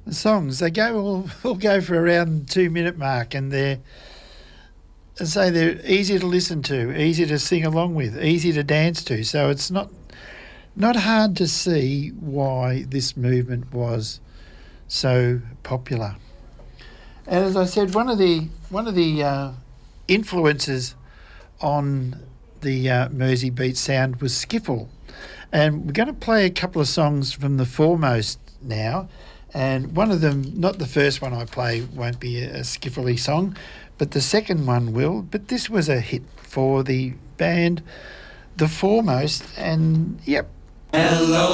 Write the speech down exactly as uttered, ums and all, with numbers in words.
the songs, they go all, all go for around the two minute mark, and they're, as I say, they're easy to listen to, easy to sing along with, easy to dance to. So it's not not hard to see why this movement was so popular. And as I said, one of the one of the uh, influences on the uh, Mersey beat sound was skiffle. And we're going to play a couple of songs from the Foremost now. And one of them, not the first one I play, won't be a, a skiffle-y song, but the second one will. But this was a hit for the band The Foremost. And, yep. Hello,